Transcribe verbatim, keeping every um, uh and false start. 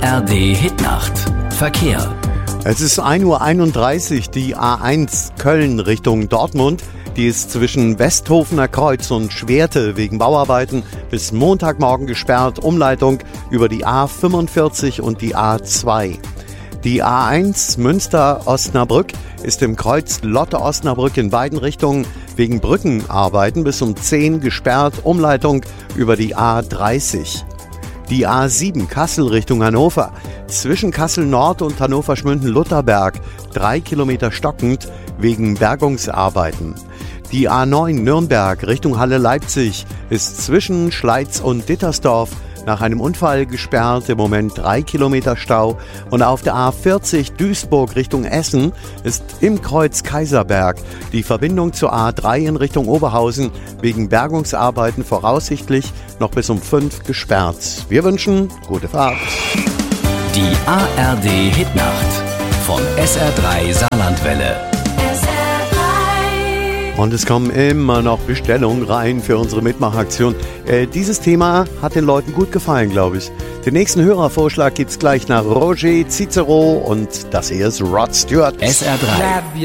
R D Hitnacht. Verkehr. Es ist ein Uhr einunddreißig, die A eins Köln Richtung Dortmund. Die ist zwischen Westhofener Kreuz und Schwerte wegen Bauarbeiten bis Montagmorgen gesperrt. Umleitung über die A fünfundvierzig und die A zwei. Die A eins Münster-Osnabrück ist im Kreuz Lotte-Osnabrück in beiden Richtungen wegen Brückenarbeiten bis um zehn gesperrt. Umleitung über die A dreißig. Die A sieben Kassel Richtung Hannover. Zwischen Kassel Nord und Hannover-Schmünden-Lutherberg drei Kilometer stockend wegen Bergungsarbeiten. Die A neun Nürnberg Richtung Halle-Leipzig ist zwischen Schleiz und Dittersdorf nach einem Unfall gesperrt, im Moment drei Kilometer Stau. Und auf der A vierzig Duisburg Richtung Essen ist im Kreuz Kaiserberg die Verbindung zur A drei in Richtung Oberhausen wegen Bergungsarbeiten voraussichtlich noch bis um fünf gesperrt. Wir wünschen gute Fahrt. Die A R D Hitnacht von S R drei Saarlandwelle. Und es kommen immer noch Bestellungen rein für unsere Mitmachaktion. Äh, dieses Thema hat den Leuten gut gefallen, glaube ich. Den nächsten Hörervorschlag gibt's gleich nach Roger Cicero und das hier ist Rod Stewart. S R drei.